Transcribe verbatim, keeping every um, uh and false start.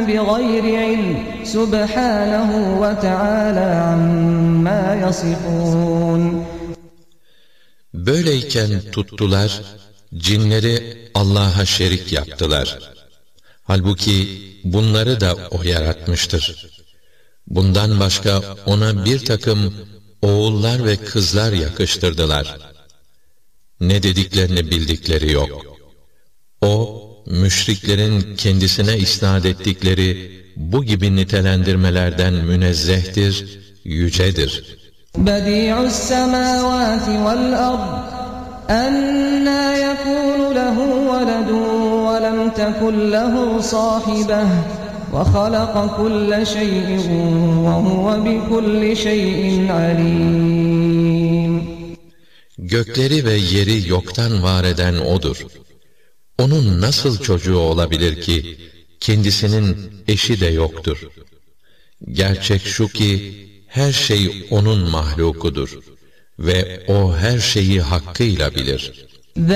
بغير علم سبحانه وتعالى عما يصفون. Böyleyken tuttular, cinleri Allah'a şerik yaptılar. Halbuki bunları da O yaratmıştır. Bundan başka ona bir takım oğullar ve kızlar yakıştırdılar. Ne dediklerini bildikleri yok. O, müşriklerin kendisine isnat ettikleri bu gibi nitelendirmelerden münezzehtir, yücedir. Bedi'us semâvâti vel ard, ennâ yekûnu lehu veledun ve lem tekun lehu sâhibeh ve halaka kulle şeyin ve huve bi kulli şeyin alîm. Gökleri ve yeri yoktan var eden O'dur. Onun nasıl çocuğu olabilir ki, kendisinin eşi de yoktur. Gerçek şu ki, her şey O'nun mahlukudur ve O her şeyi hakkıyla bilir.